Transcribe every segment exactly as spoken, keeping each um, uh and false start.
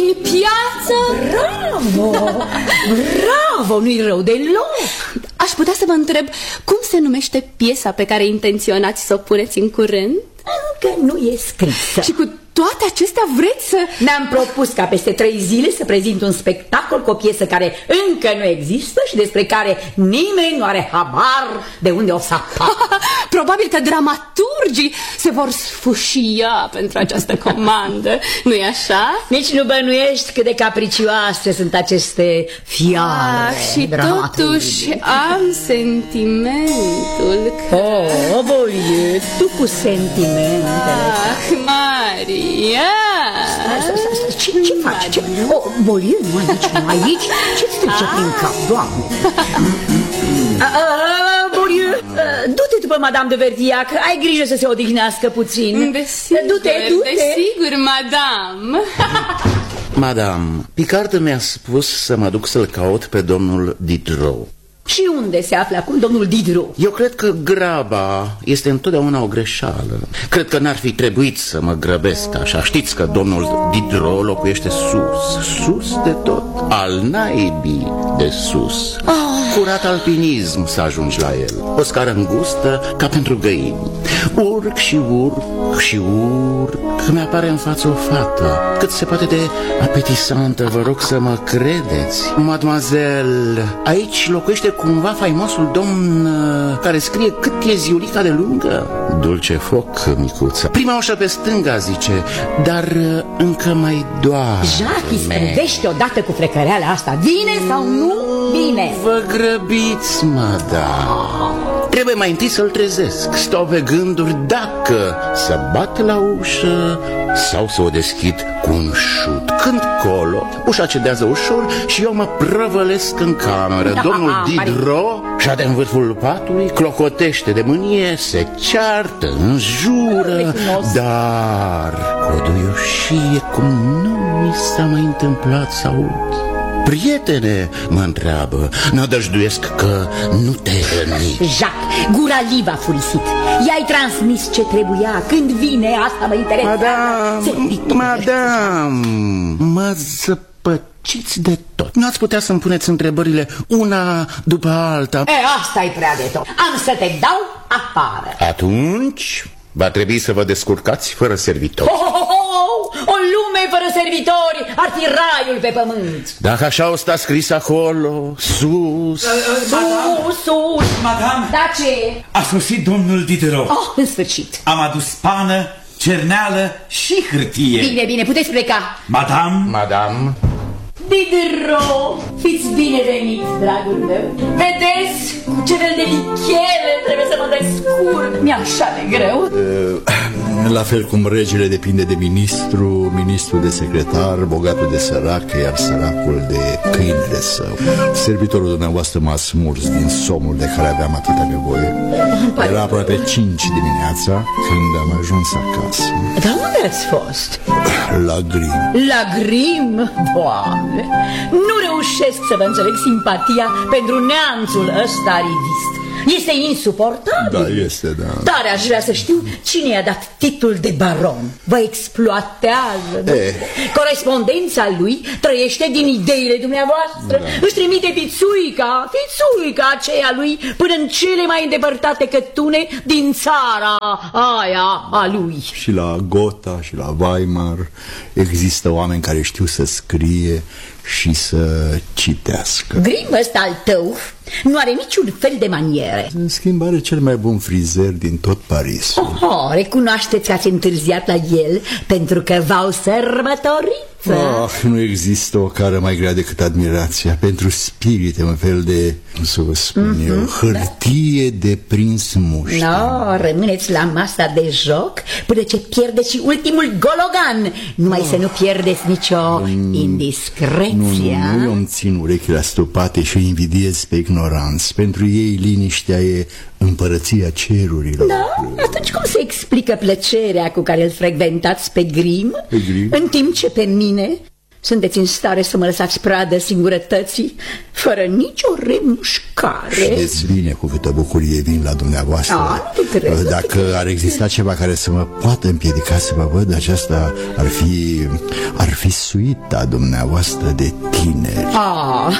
din piață. Bravo! Bravo! Nu-i rău deloc. Aș putea să vă întreb cum se numește piesa pe care intenționați să o puneți în curând? Încă nu e scrisă. Și cu toate acestea vreți să... Mi-am propus ca peste trei zile să prezint un spectacol cu o piesă care încă nu există și despre care nimeni nu are habar de unde o să apară. Probabil că dramaturgii se vor sfâșia pentru această comandă, nu-i așa? Nici nu bănuiești cât de capricioase sunt aceste fiare. Ah, și totuși am sentimentul că... Oh, Beaulieu, tu cu sentimentele. Ah, Maria! Ce, ce faci? Ce? Oh, Beaulieu, nu aici, nu aici. Ce-ți trece prin cap, Doamne? Beaulieu, du-te după Madame de Verdiac. Ai grijă să se odihnească puțin. Desigur, du-te, du-te. desigur, Madame. Madame, Picard mi-a spus să mă duc să-l caut pe domnul Diderot. Și unde se află acum domnul Diderot? Eu cred că graba este întotdeauna o greșeală. Cred că n-ar fi trebuit să mă grăbesc așa. Știți că domnul Diderot locuiește sus, sus de tot, al naibii de sus. Curat alpinism să ajungi la el. O scară îngustă ca pentru găini. Urc și urc și urc, că mi-apare în față o fată cât se poate de apetisantă, vă rog să mă credeți. Mademoiselle, aici locuiește cumva faimosul domn care scrie cât e ziulica de lungă? Dulce foc, micuța. Prima ușă pe stânga, zice, dar încă mai doare. Jacques, isprăvește odată cu frecăreala asta. Vine sau nu vine? Vă grăbiți, madame. Trebuie mai întâi să-l trezesc. Stau pe gânduri dacă să bat la ușă sau să o deschid cu un șut. Când colo, ușa cedează ușor și eu mă prăvălesc în cameră. Da, Domnul a, Diderot șade în vârful patului, clocotește de mânie, se ceartă, înjură, dar cu o duioșie cum nu mi s-a mai întâmplat să aud. Prietene, mă întreabă, nădăjduiesc că nu te-ai rănit. Jacques, gura liva furisit. I-ai transmis ce trebuia. Când vine, asta mă interesează. Madame, madame, mă zăpăciți de tot. Nu ați putea să-mi puneți întrebările una după alta? E, asta e prea de tot. Am să te dau afară. Atunci va trebui să vă descurcați fără servitori. Oh, oh, oh, o lume fără servitori ar fi raiul pe pământ. Dacă așa o sta scris acolo, sus. Sus, sus. Madame, da ce? a sosit domnul Diderot. Oh, în sfârșit. Am adus pană, cerneală și hârtie. Bine, bine, puteți pleca. Madame, Madame, Diderot, fiți binevenit, dragul meu. Vedeți cu ce fel de lichiere trebuie să mă descurc. Mi-e așa de greu. La fel cum regele depinde de ministru, ministrul de secretar, bogatul de sărac, iar săracul de câinele său. Servitorul dumneavoastră m-a smurs din somnul de care aveam atâta nevoie. Era aproape cinci dimineața când am ajuns acasă. Dar unde ați fost? La Grim. La Grim? Doamne, nu reușesc să vă înțeleg simpatia pentru neamțul ăsta rivist. Este insuportabil. Da, este, da. Dar aș vrea să știu cine i-a dat titlul de baron. Vă exploatează, nu? Eh. Corespondența lui trăiește din ideile dumneavoastră, da. Își trimite fițuica, fițuica aceea lui până în cele mai îndepărtate cătune din țara aia a lui. Și la Gotha și la Weimar există oameni care știu să scrie și să citească. Grim ăsta al tău nu are niciun fel de maniere. În schimb are cel mai bun frizer din tot Parisul. Oh, recunoașteți că ați întârziat la el pentru că v-au sărbătorit. Oh, nu există o cară mai grea decât admirația pentru spirite, un fel de, cum să vă spun mm-hmm, eu, hârtie da. de prins mușchi. No, rămâneți la masa de joc până ce pierdeți și ultimul gologan. Numai oh. să nu pierdeți nicio mm, indiscreție. Nu, nu, eu îmi țin urechile astupate și invidiez pe ignoranți. Pentru ei liniștea e împărăția cerurilor. Da? Atunci cum se explică plăcerea cu care îl frecventați pe Grim? Pe Grim? În timp ce pe mine sunteți în stare să mă lăsați pradă singurătății, fără nicio remușcare. Știți bine cu câtă bucurie vin la dumneavoastră. A, nu te cred, Dacă nu te ar exista ceva care să mă poată împiedica să vă văd, aceasta ar fi, ar fi suita dumneavoastră de tineri. Ah,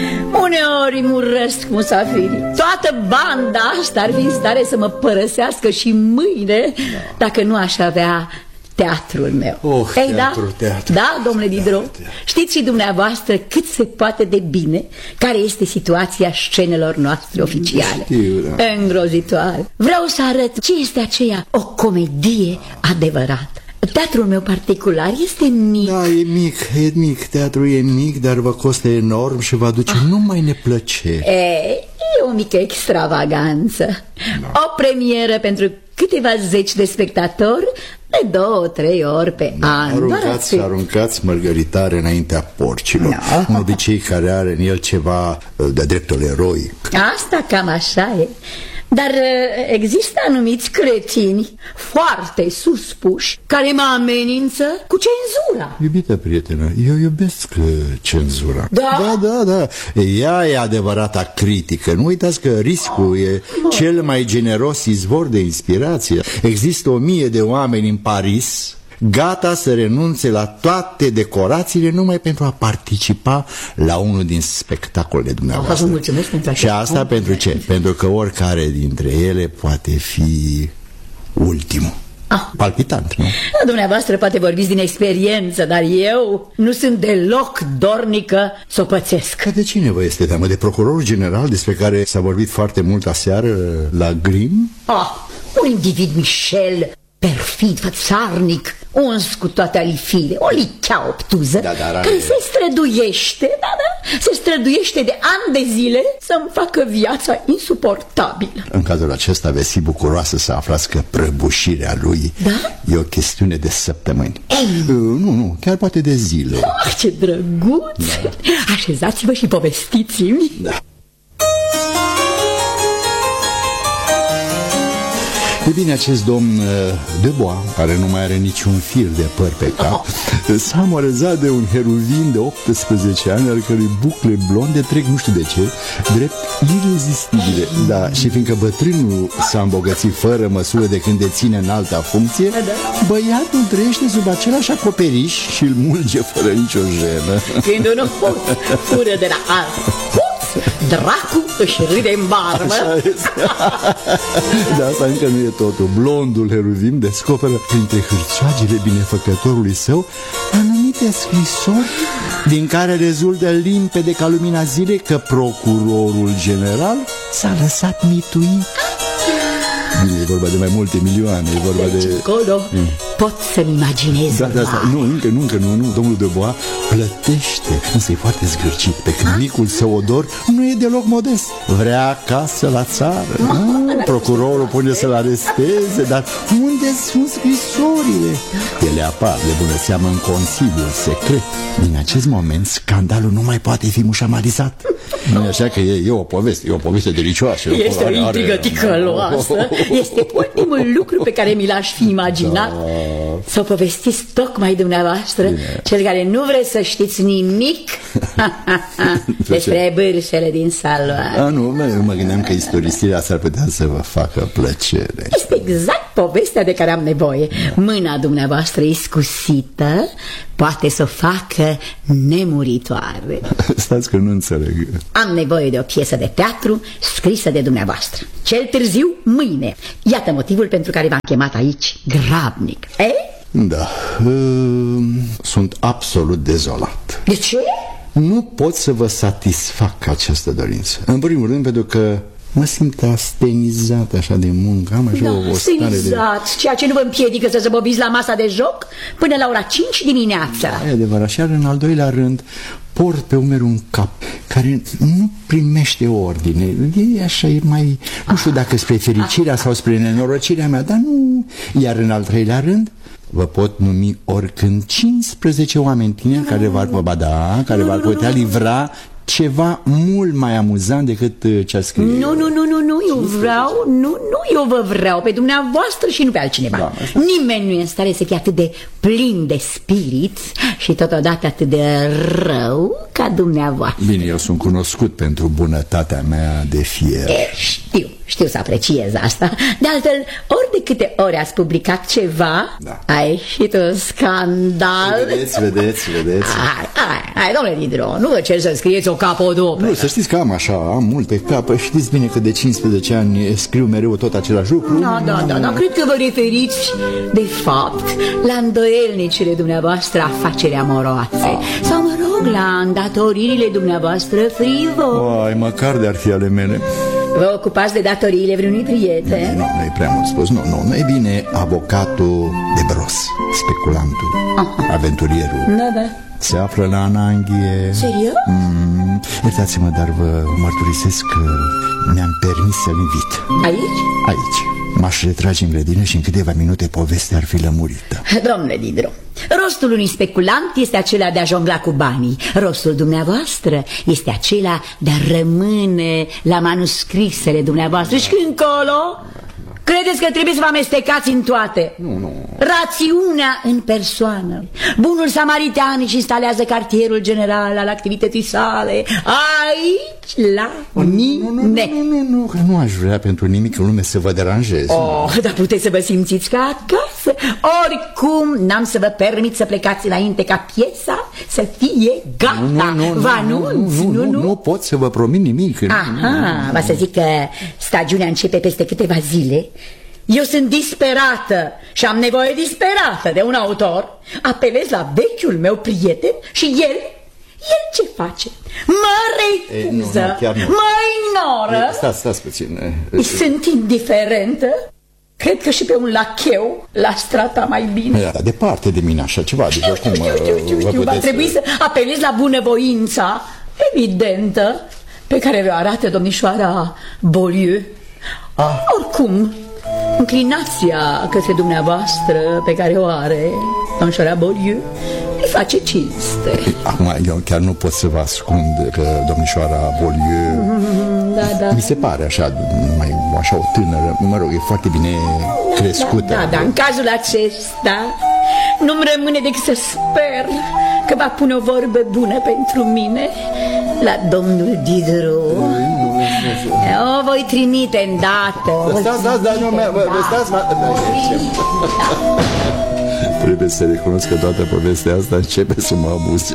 uneori murăsc musafirii. Toată banda asta ar fi în stare să mă părăsească și mâine, da, dacă nu aș avea teatrul meu. Oh, Ei, teatru, da? teatru. Da, domnule Diderot, știți și dumneavoastră cât se poate de bine care este situația scenelor noastre oficiale. Știu, da. Îngrozitoare. Vreau să arăt ce este aceea o comedie adevărată. Teatrul meu particular este mic. Da, e mic, e mic, teatrul e mic, dar vă costă enorm și vă aduce ah. numai neplăcere. E, e o mică extravaganță. Da. O premieră pentru câteva zeci de spectatori de două, trei ori pe da, an. Aruncați, aruncați mărgăritare înaintea porcilor. Da. Un obicei care are în el ceva de dreptul eroic. Asta cam așa e. Dar există anumiți cretini foarte suspuși care mă amenință cu cenzura. Iubită prietenă, eu iubesc cenzura. Da? Da, da, da. Ea e adevărata critică. Nu uitați că riscul e cel mai generos izvor de inspirație. Există o mie de oameni în Paris gata să renunțe la toate decorațiile numai pentru a participa la unul din spectacolele dumneavoastră. Vă mulțumesc pentru și asta pentru ce? Pentru că oricare dintre ele poate fi ultimul. Ah. Palpitant, nu? Dumneavoastră poate vorbiți din experiență, dar eu nu sunt deloc dornică să o pățesc. Ca de cine vă este teamă? De procurorul general despre care s-a vorbit foarte mult aseară la Grimm? Ah, un individ Michel, perfid, fățarnic, uns cu toate alifiile, o lichea obtuză, da, dar care are... se străduiește, da, da, se străduiește de ani de zile să-mi facă viața insuportabilă. În cazul acesta veți fi bucuroasă să aflați că prăbușirea lui da? e o chestiune de săptămâni. uh, Nu, nu, chiar poate de zile. Oh, ce drăguț! Da. Așezați-vă și povestiți-mi. Da. E bine, acest domn Dubois, care nu mai are niciun fir de păr pe cap, s-a amărăzat de un heruvin de optsprezece ani, al cărui bucle blonde trec nu știu de ce, drept irezistibile. Da, și fiindcă bătrânul s-a îmbogățit fără măsură de când deține în alta funcție, băiatul trăiește sub același acoperiș și îl mulge fără nicio jenă. Când unul fură de la alt dracu își râde în barbă. Dar asta încă nu e totul. Blondul heruvim descoperă printre hârțoagele binefăcătorului său anumite scrisori din care rezultă limpede ca lumina zilei că procurorul general s-a lăsat mituit. E vorba de mai multe milioane, e vorba de... Colo, mm. pot să-mi imaginez. Da, da, da, nu, încă, nu, încă, nu, nu, domnul Dubois plătește, însă e foarte zgârcit, pe când micul său Odor nu e deloc modest. Vrea acasă la țară. Ah, procurorul pune să-l aresteze, dar unde sunt scrisorile? Ele apar de bună seamă în Consiliul Secret. Din acest moment, scandalul nu mai poate fi mușamalizat. Nu, așa că e, e o poveste, e o poveste delicioasă. Este o intrigă ticăloasă. Este ultimul lucru pe care mi l-aș fi imaginat. Da. Să o povestiți tocmai dumneavoastră. Bine. Cel care nu vreți să știți nimic despre bârșele din saloare. A, nu, mă, mă gândeam că istorisirea s-ar putea să vă facă plăcere. Este exact povestea de care am nevoie. Mâna dumneavoastră iscusită poate să o facă nemuritoare. Stați că nu înțeleg. Am nevoie de o piesă de teatru scrisă de dumneavoastră. Cel târziu mâine. Iată motivul pentru care v-am chemat aici grabnic. E? Da, uh, sunt absolut dezolat. De ce? Nu pot să vă satisfac această dorință. În primul rând pentru că mă simt astenizat așa de muncă. Am așa da, o stare de... ceea ce nu vă împiedică să zăbobiți la masa de joc până la ora cinci dimineața. E adevărat, și în al doilea rând port pe umeri un cap care nu primește ordine. E așa, e mai... Nu știu dacă spre fericirea sau spre nenorocirea mea, dar nu... Iar în al treilea rând vă pot numi oricând cincisprezece oameni tineri care v-ar, da, care v-ar putea livra ceva mult mai amuzant decât ce-a scris. Nu, nu, nu, nu, nu, eu vreau, nu, nu, eu vă vreau pe dumneavoastră și nu pe altcineva. Da, nimeni nu e în stare să fie atât de plin de spirit și totodată atât de rău ca dumneavoastră. Bine, eu sunt cunoscut pentru bunătatea mea de fier. E, știu, știu să apreciez asta. De altfel, ori de câte ori ați publicat ceva, da. A ieșit un scandal. Vedeți, vedeți, vedeți. Hai, hai, hai, domnule Diderot, nu vă cer să scrieți o capodoperă. Nu, să știți că am așa, am multe capă. Știți bine că de cincisprezece ani scriu mereu tot același lucru. Da, da, da, da, cred că vă referiți, de fapt, la îndoielnicile dumneavoastră afaceri amoroase. Sau, mă rog, la îndatoririle dumneavoastră frivole. Ai, măcar de-ar fi ale mele. Vă ocupați de datoriile vreunui prieten? Nu, nu e prea mult spus. Nu, nu, nu e bine avocatul de bros, speculantul, Aha. aventurierul. Da, da. Se află la Ananghie. Serios? Mm, iertați-mă, dar vă mărturisesc că mi-am permis să-l invit. Aici? Aici. M-aș retrage în grădină și în câteva minute povestea ar fi lămurită. Domnule Diderot, rostul unui speculant este acela de a jongla cu banii. Rostul dumneavoastră este acela de a rămâne la manuscrisele dumneavoastră. Și încolo, credeți că trebuie să vă amestecați în toate? Nu, nu. Rațiunea în persoană. Bunul samaritan își instalează cartierul general al activității sale aici, la mine. Nu, nu, nu, nu, nu, că nu aș vrea pentru nimic în lume să vă deranjez. Oh, dar puteți să vă simțiți ca acasă. Oricum, n-am să vă permit să plecați înainte ca piesa să fie gata. Nu, nu, nu, vă anunț, nu, nu, nu, nu, nu pot să vă promit nimic. Aha, va să zic că stagiunea începe peste câteva zile. Eu sunt disperată și am nevoie disperată de un autor. Apelez la vechiul meu prieten și el, el ce face? Mă refuză, e, nu, nu, mă ignoră. E, stați, stați puțin. Sunt indiferentă. Cred că și pe un lacheu l-aș trata mai bine. Da, departe de mine așa ceva. Știu, știu, știu, știu, știu, știu. Va trebui să apelez la bunăvoința evidentă pe care o arată domnișoara Beaulieu. Ah. Oricum, înclinația către dumneavoastră pe care o are domnișoara Beaulieu îi face cinste. Acum, eu chiar nu pot să vă ascund că domnișoara Beaulieu mm, da, da. mi se pare așa, mai așa o tânără, mă rog, e foarte bine da, crescută. Da, da, da, în cazul acesta nu-mi rămâne decât să sper că va pune o vorbă bună pentru mine la domnul Diderot. O voi trimite îndată. Stați, stați, dar nu, stați, trebuie să recunosc că toată povestea asta începe să mă abuze.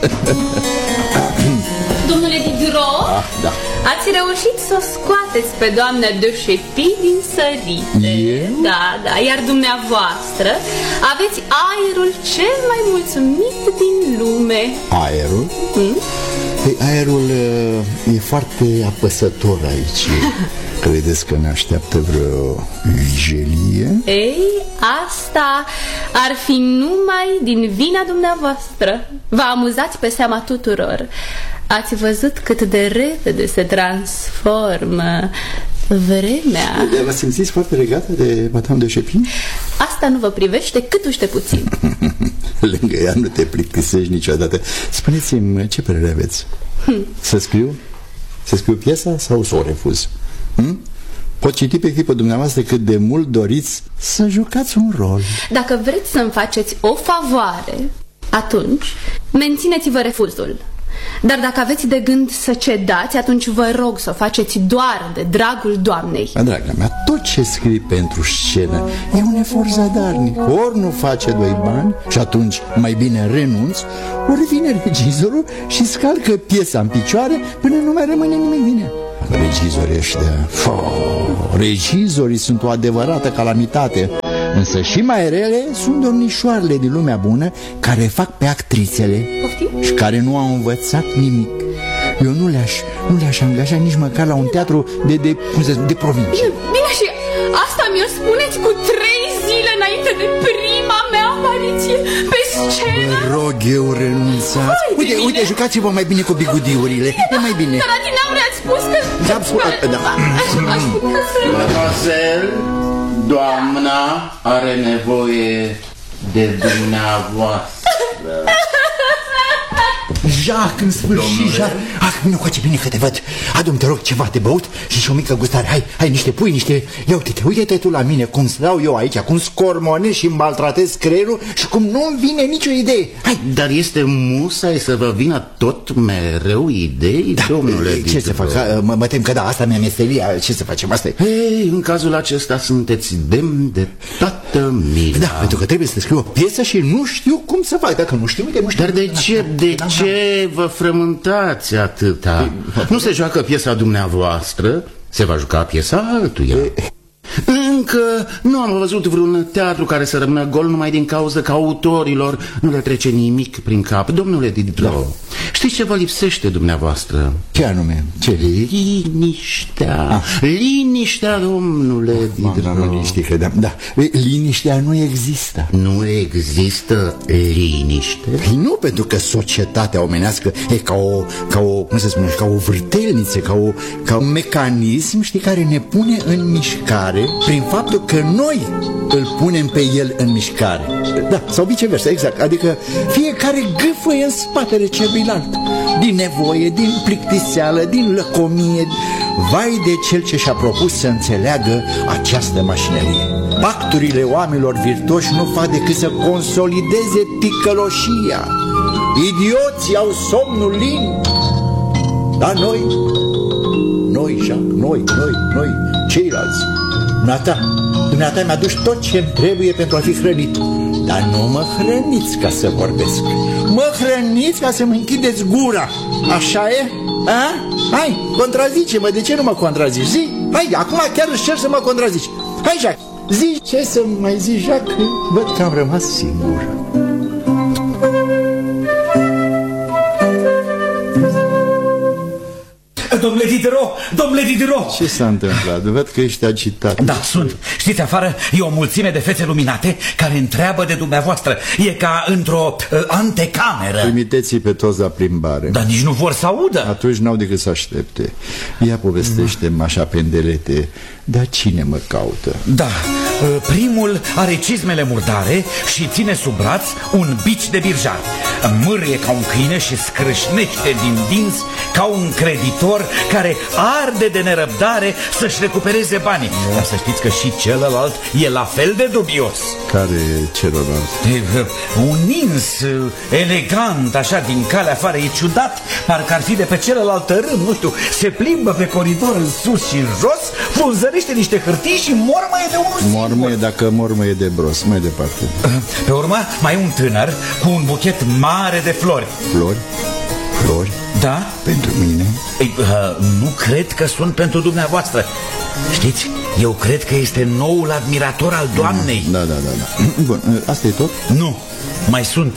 Domnule Diderot, ah, da. ați reușit să o scoateți pe doamna de Șepi din sărite. Eu? Da, da, iar dumneavoastră aveți aerul cel mai mulțumit din lume. Aerul? Hmm? Păi, aerul uh, e foarte apăsător aici. Credeți că ne așteaptă vreo vijelie? Ei, asta ar fi numai din vina dumneavoastră. Vă amuzați pe seama tuturor. Ați văzut cât de repede se transformă vremea. Vă simțiți foarte legată de Madame de Chepin? Asta nu vă privește câtuște puțin. Lângă ea nu te plictisești niciodată. Spuneți-mi, ce părere aveți? Hmm. Să scriu? Să scriu piesa sau să o refuz? Hmm? Pot citi pe chipul dumneavoastră cât de mult doriți să jucați un rol. Dacă vreți să-mi faceți o favoare, atunci mențineți-vă refuzul. Dar dacă aveți de gând să cedați, atunci vă rog să o faceți doar de dragul doamnei. Draga mea, tot ce scrii pentru scenă e un efort zadarnic. Ori nu face doi bani și atunci mai bine renunț, ori vine regizorul și scalcă piesa în picioare până nu mai rămâne nimic din ea. Regizorii ăștia, oh, regizorii sunt o adevărată calamitate. Însă și mai rele sunt domnișoarele din lumea bună care fac pe actrițele. Poftim? Și care nu au învățat nimic. Eu nu le-aș nu le-aș angaja nici măcar la un teatru de, de, cum să, de provincie. Bine, bine, și asta mi-o spuneți cu trei zile înainte de prima mea apariție pe scenă? Vă rog eu, renunțați. Hai, uite, uite, jucați-vă mai bine cu bigudiurile. E mai bine. Dar adineauri ați spus că... Ți-am spus, da. Aș putea să... Mademoiselle, doamna are nevoie de dumneavoastră. Jacques, în sfârșit, Jacques. Ah, bine, coace, bine că te văd. Adu-mi, te rog, ceva de băut și o mică gustare. Hai, hai, niște pui, niște... Ia uite-te, uite-te tu la mine, cum stau eu aici, cum scormonez și îmi maltratez creierul și cum nu-mi vine nicio idee. Hai. Dar este musai să vă vină tot mereu idei, da, domnule Diderot? Ce să fac? Mă, mă tem că da, asta mi-a meseria. Ce să facem? Asta e. Ei, în cazul acesta sunteți demn de toată mila. Da, pentru că trebuie să scriu o piesă și nu știu cum să fac. Dacă nu știu, uite, nu știu. Dar de ce, de ce vă frământați atâta? Nu se joacă piesa dumneavoastră, se va juca piesa altuia. Încă nu am văzut vreun teatru care să rămână gol numai din cauza că autorilor nu le trece nimic prin cap. Domnule Diderot, da. Știți ce vă lipsește dumneavoastră? Ce anume? Ce? Liniștea. Ah. Liniștea, domnule Diderot. Liniște, credeam, da. Liniștea nu există. Nu există liniște? Nu, pentru că societatea omenească e ca o, ca o, cum să spune, ca o vârtelniță, ca, o, ca un mecanism, știi, care ne pune în mișcare prin faptul că noi îl punem pe el în mișcare. Da, sau viceversa, exact. Adică fiecare gâfăie în spatele celuilalt. Din nevoie, din plictiseală, din lăcomie. Vai de cel ce și-a propus să înțeleagă această mașinărie. Pacturile oamenilor virtuoși nu fac decât să consolideze ticăloșia. Idioții au somnul lin. Dar noi, noi, Jacques, noi, noi, noi, ceilalți, Dumneata, dumneata mi-aduci tot ce-mi trebuie pentru a fi hrănit. Dar nu mă hrăniți ca să vorbesc. Mă hrăniți ca să-mi închideți gura. Așa e? A? Hai, contrazice-mă, de ce nu mă contrazici? Zi, hai, acum chiar își cer să mă contrazici. Hai, Jacques, zi ce să mai zici, Jacques, că văd că am rămas singur. Domnule Diderot, domnule Diderot! Ce s-a întâmplat? Văd că ești agitat. Da, sunt. Știți, afară e o mulțime de fețe luminate care întreabă de dumneavoastră. E ca într-o uh, antecameră. Trimiteți-i pe toți la plimbare. Dar nici nu vor să audă. Atunci n-au decât să aștepte. Ia povestește-mi așa pendelete. Dar cine mă caută? Da, primul are cizmele murdare și ține sub braț un bici de birjar. Mârie ca un câine și scrâșnește din dinți ca un creditor care arde de nerăbdare să-și recupereze banii. Dar să știți că și celălalt e la fel de dubios. Care celălalt? Un ins elegant, așa, din calea afară. E ciudat, parcă ar fi de pe celălalt rând, nu știu. Se plimbă pe coridor în sus și în jos, frunzărește niște hârtii și mormăie de unul singur. Mormăie dacă mormăie de bros. Mai departe. Pe urmă mai e un tânăr cu un buchet mare de flori. Flori? Flori? Da? Pentru mine? Ei, uh, nu cred că sunt pentru dumneavoastră. Știți, eu cred că este noul admirator al doamnei. Da, da, da, da. Bun, asta e tot? Nu, mai sunt.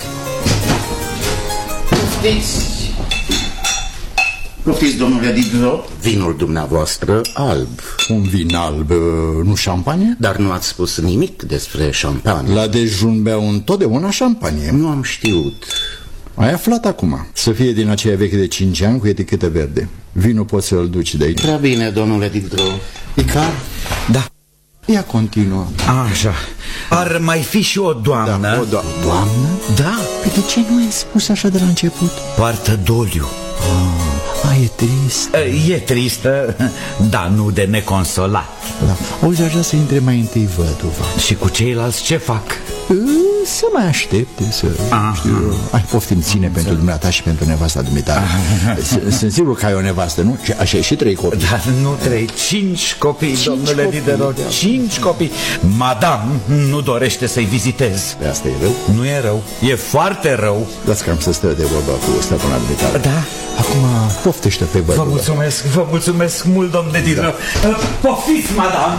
Poftiți, Poftiți, domnule Diderot, vinul dumneavoastră alb. Un vin alb, nu șampanie? Dar nu ați spus nimic despre șampanie. La dejun beau întotdeauna șampanie. Nu am știut. Ai aflat acum. Să fie din aceea veche de cinci ani cu etichetă verde. Vinul poți să-l duci de aici. Prea bine, domnule Diderot. Icar? Da. Ia continuă. Așa. Ar mai fi și o doamnă. Da, o do doamnă? Da. Păi de ce nu ai spus așa de la început? Poartă doliu. Ah, a, e trist. E tristă, dar nu de neconsolat. Da. Auzi, aș vrea să intre mai întâi văduva. Și cu ceilalți ce fac? Să mai aștepte, să Aha. știu. Ai poftim ține pentru dumneata și pentru nevasta dumitare. Sunt sigur că ai o nevastă, nu? Și așa și trei copii. Dar nu trei, cinci copii, cinci domnule copii, Diderot, da. Cinci copii. Madame nu dorește să-i vizitez. De asta e rău? Nu e rău, e foarte rău. Dați că am să stă de vorba cu stăpâna dumitare. Da. Acum poftește pe văduvă. Vă mulțumesc, vă mulțumesc mult, domnule Diderot. Da. Poftiți, madame.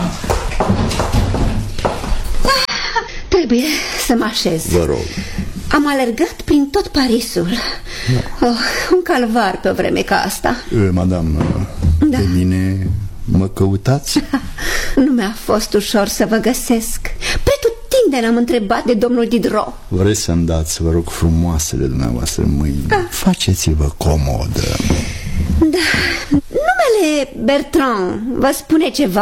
Trebuie să mă așez. Vă rog. Am alergat prin tot Parisul. Da. Oh, un calvar pe o vreme ca asta. E, madame, da. Pe mine mă căutați? Nu mi-a fost ușor să vă găsesc. Pretutindeni am întrebat de domnul Diderot. Vreți să-mi dați, vă rog, frumoasele dumneavoastră mâini? Da. Faceți-vă comodă. Da. Numele Bertrand vă spune ceva?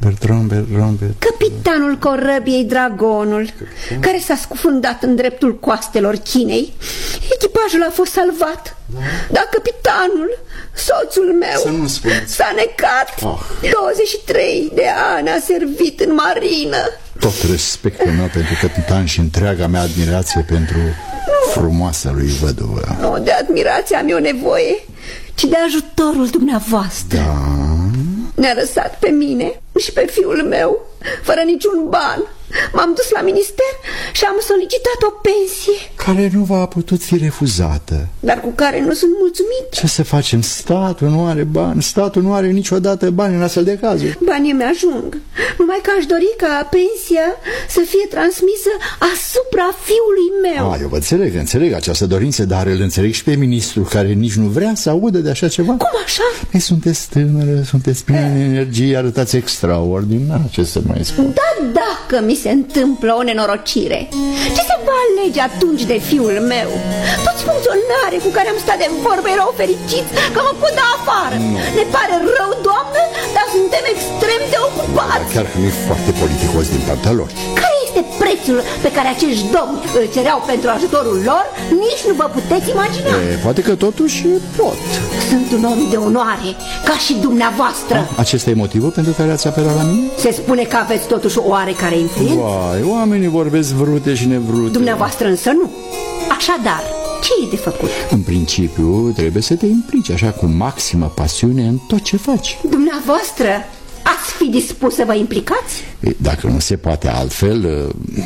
Bertrand, Bertrand, Bertrand. Capitanul corăbiei Dragonul, care s-a scufundat în dreptul coastelor Chinei. Echipajul a fost salvat, dar capitanul, soțul meu, s-a necat. oh. douăzeci și trei de ani a servit în marină. Tot respectul meu pentru capitan și întreaga mea admirație pentru frumoasa lui văduvă. Nu de admirație am eu nevoie, ci de ajutorul dumneavoastră. Da. Ne-a lăsat pe mine și pe fiul meu fără niciun ban. M-am dus la minister și am solicitat o pensie care nu v-a putut fi refuzată, dar cu care nu sunt mulțumit. Ce să facem? Statul nu are bani. Statul nu are niciodată bani în astfel de cazuri. Banii mi ajung, numai că aș dori ca pensia să fie transmisă asupra fiului meu. A, eu vă înțeleg, înțeleg această dorință, dar îl înțeleg și pe ministru, care nici nu vrea să audă de așa ceva. Cum așa? Ei, sunteți tânără, sunteți plină de energie, arătați extraordinar, ce să mai spun. Da, dacă mi se întâmplă o nenorocire, ce se va alege atunci de fiul meu? Toți funcționarii cu care am stat de vorbă erau fericiți că mă pot da afară. Nu. Ne pare rău, doamnă, dar suntem extrem de ocupați. Chiar că nu e foarte politicos din partea lor. Care este prețul pe care acești domni îl cereau pentru ajutorul lor? Nici nu vă puteți imagina. E, poate că totuși pot. Sunt un om de onoare, ca și dumneavoastră. A, acesta e motivul pentru care ați apelat la mine? Se spune că aveți totuși o oarecare influență. Vai, oamenii vorbesc vrute și nevrute. Dumneavoastră însă nu. Așadar, ce e de făcut? În principiu, trebuie să te implici așa cu maximă pasiune în tot ce faci. Dumneavoastră ați fi dispus să vă implicați? Dacă nu se poate altfel,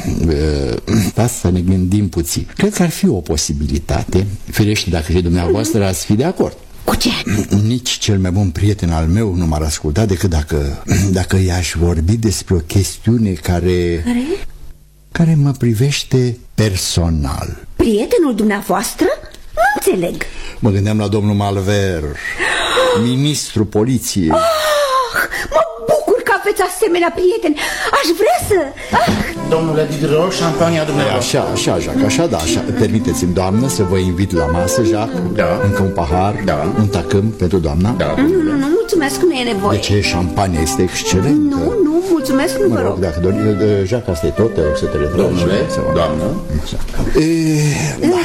asta ne gândim puțin. Cred că ar fi o posibilitate, firește dacă și dumneavoastră ați fi de acord. Cu ce? Nici cel mai bun prieten al meu nu m-ar asculta decât dacă, dacă i-aș vorbi despre o chestiune care... Care? Care mă privește personal. Prietenul dumneavoastră? Nu înțeleg. Mă gândeam la domnul Malver, ministrul poliției. Ah, mă bucur că aveți asemenea prieteni. Aș vrea să... Ah. Domnule Diderot, șampania dumneavoastră. Așa, așa, Jacques, așa, da, așa. Permiteți-mi, doamnă, să vă invit la masă, Jacques. Da. Încă un pahar, da. Un tacâm pentru doamna. Da. Nu, nu, nu, mulțumesc, nu e nevoie. De ce? Șampania este excelentă. Nu, nu, mulțumesc, nu mă vă rog. rog. Dacă dori, Jacques, asta e tot, te rog să te retragi. Domnule, doamnă. E, da.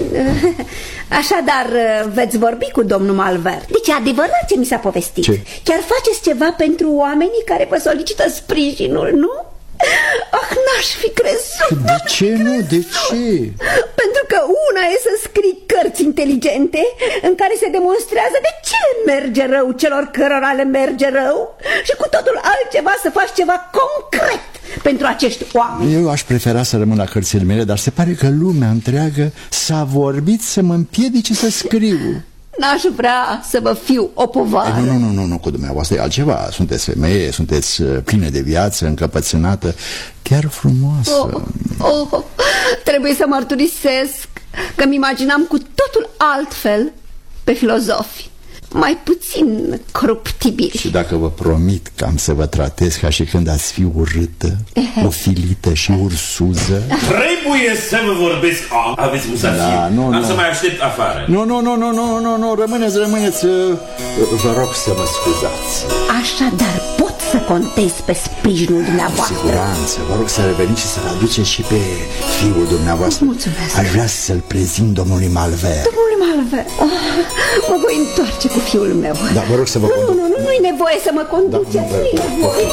Așadar, veți vorbi cu domnul Malver. Deci e adevărat ce mi s-a povestit. Ce? Chiar faceți ceva pentru oamenii care vă solicită sprijinul, nu? Ah, n-aș fi crezut. De ce nu? De ce? Pentru că una e să scrii cărți inteligente în care se demonstrează de ce merge rău celor cărora le merge rău, și cu totul altceva să faci ceva concret pentru acești oameni. Eu aș prefera să rămân la cărțile mele, dar se pare că lumea întreagă s-a vorbit să mă împiedice să scriu. N-aș vrea să vă fiu o povară. Nu, nu, nu, nu, cu dumneavoastră e altceva. Sunteți femeie, sunteți pline de viață, încăpățânată, chiar frumoasă. Oh, oh, trebuie să mărturisesc că mi imaginam cu totul altfel pe filozofi, mai puțin coruptibili. Și dacă vă promit că am să vă tratez ca și când ați fi urâtă, ofilită și ursuză. Trebuie să vă vorbesc. A, aveți musafir. Da, nu, am nu. să mai aștept afară. Nu, nu, nu, nu, nu, nu, nu, rămâneți, rămâneți. Vă rog să mă scuzați. Așadar, pot să contez pe sprijinul dumneavoastră. Cu siguranță, vă rog să reveniți și să-l aduceți și pe fiul dumneavoastră. Mulțumesc. Aș vrea să-l prezint domnului Malver. Domnule Malver, oh, mă voi întoarce cu fiul meu. Da, vă rog să vă Nu, conduc. nu, nu, nu-i nevoie să mă conduceți. Da, Nu-i nevoie.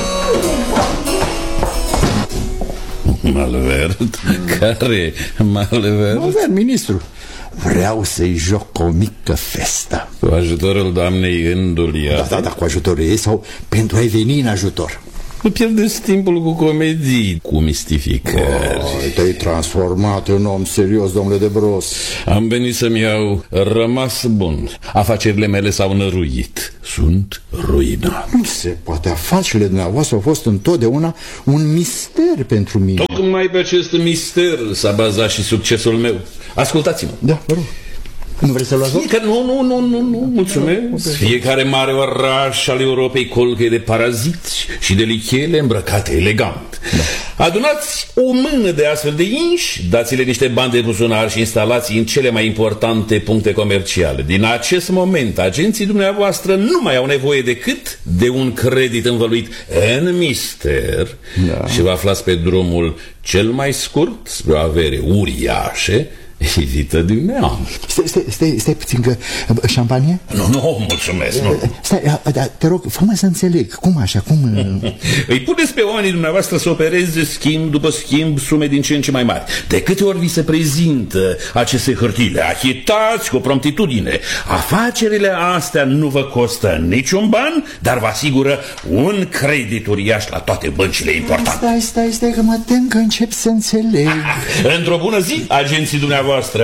Malver? Care Malver? Malver, ministru. Vreau să-i joc o mică festă. Cu ajutorul doamnei Îndulia. Da, da, da, cu ajutorul ei sau pentru a-i veni în ajutor. Nu pierdeți timpul cu comedii, cu mistificări. Oh, te-ai transformat în om serios, domnule de Bros. Am venit să-mi iau rămas bun. Afacerile mele s-au năruit. Sunt ruinat. Nu se poate. Afacerile dumneavoastră au fost întotdeauna un mister pentru mine. Tocmai pe acest mister s-a bazat și succesul meu. Ascultați-mă. Da, vă rog. Nu vreți să luați loc? Fiecare, nu, nu, nu, nu, nu, mulțumesc. Fiecare mare oraș al Europei colcă de paraziți și de lichele îmbrăcate elegant. Da. Adunați o mână de astfel de inși, dați-le niște bani de buzunar și instalați în cele mai importante puncte comerciale. Din acest moment, agenții dumneavoastră nu mai au nevoie decât de un credit învăluit în mister, da. Și vă aflați pe drumul cel mai scurt spre o avere uriașe, evită din neam. Stai, stai, stai, stai puțin, că șampanie? Nu, nu, mulțumesc, nu. Stai, da, te rog, fă-mă să înțeleg. Cum așa, cum... Îi puneți pe oamenii dumneavoastră să opereze schimb după schimb sume din ce în ce mai mari. De câte ori vi se prezintă aceste hârtii, le achitați cu promptitudine. Afacerile astea nu vă costă niciun ban, dar vă asigură un credit uriaș la toate băncile importante. Stai, stai, stai, că mă tem că încep să înțeleg. Într-o bună zi, agenții dumneavoastră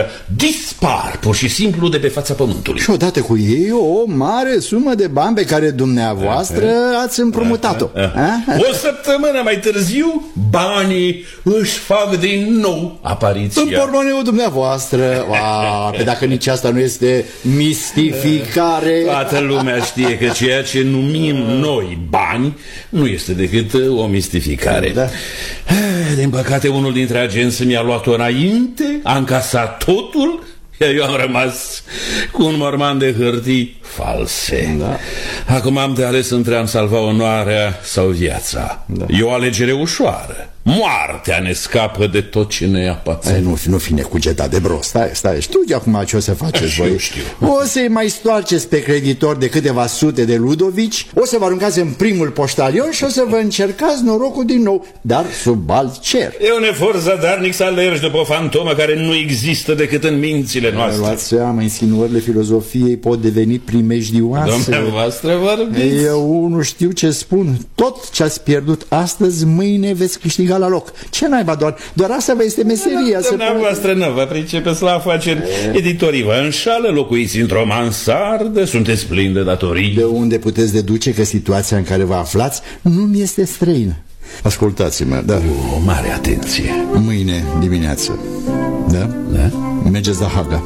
dispar pur și simplu de pe fața pământului. Și odată cu ei o mare sumă de bani pe care dumneavoastră ați împrumutat-o. O săptămână mai târziu, banii își fac din nou apariția în portmoneul dumneavoastră. A, pe dacă nici asta nu este mistificare. Toată lumea știe că ceea ce numim noi bani nu este decât o mistificare. Da. Din păcate, unul dintre agenți mi-a luat-o înainte, a încasat totul, iar eu am rămas cu un morman de hârtii false. Da. Acum am de ales între a-mi salva onoarea sau viața. Da. E o alegere ușoară. Moartea ne scapă de tot ce ne apăță. Nu, nu fi necugetat de brost. Stai, stai, știu de acum ce o să faceți voi. Știu. O să-i mai stoarceți pe creditor de câteva sute de ludovici, o să vă aruncați în primul poștalion și o să vă încercați norocul din nou, dar sub alt cer. E un efort zadarnic să alergi după o fantomă care nu există decât în mințile noastre. Luați seama, insinuările filozofiei pot deveni primejdioase. Dumneavoastră vorbiți. Eu nu știu ce spun. Tot ce ați pierdut astăzi, mâine veți câștiga la loc. Ce naiba, doar, doar asta vă este meseria. Dumneavoastră nu vă pricepeți la afaceri. Editorii vă înșală, locuiți într-o mansardă, sunteți plini de datorii. De unde puteți deduce că situația în care vă aflați nu mi este străină? Ascultați-mă, da. O mare atenție. Mâine dimineață, da? Da? Mergeți la Haga.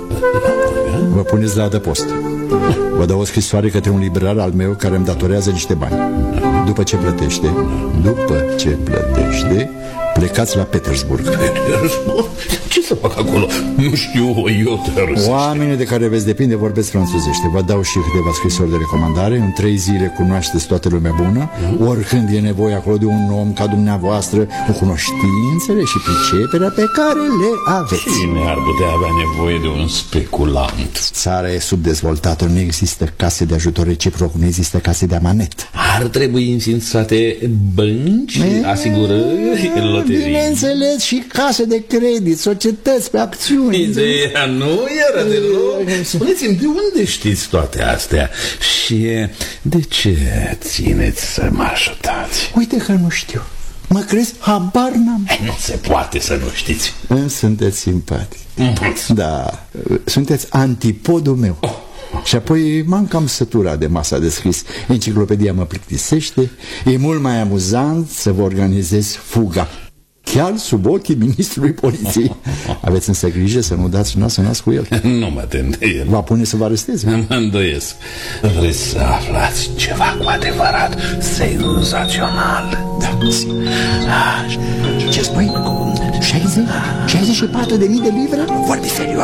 Vă puneți la adăpost. Vă dau o scrisoare către un liberal al meu care îmi datorează niște bani. După ce plătește, după ce plătește, plecați la Petersburg. Petersburg? Ce să fac acolo? Nu știu o iotă rusește. Oamenii de care veți depinde vorbesc franțuzește. Vă dau și câteva scrisori de recomandare. În trei zile cunoașteți toată lumea bună. mm. Oricând e nevoie acolo de un om ca dumneavoastră, cu cunoștințele și priceperea pe care le aveți. Cine ar putea avea nevoie de un speculant? Țara e subdezvoltată, nu există case de ajutor reciproc, nu există case de amanet. Ar trebui înființate bănci, e... asigurări, loterii. Bineînțeles, și case de credit, societăți pe acțiuni. Ideea nu era deloc. Spuneți-mi, de unde știți toate astea? Și de ce țineți să mă ajutați? Uite că nu știu. Mă crezi? Habar n-am. Nu se poate să nu știți. Sunteți simpatici. Mm-hmm. Da, sunteți antipodul meu. Oh. Și apoi m-am cam săturat de masa de scris. Enciclopedia mă plictisește. E mult mai amuzant să vă organizez fuga, chiar sub ochii ministrului poliției. Aveți însă grijă să nu dați nas în nas cu el. Nu mă tem de el. Va pune să vă aresteze. Mă îndoiesc. Vreți să aflați ceva cu adevărat senzațional? Da. Ce spui? șaizeci? șaizeci și patru de mii de livre? Vorbi serios.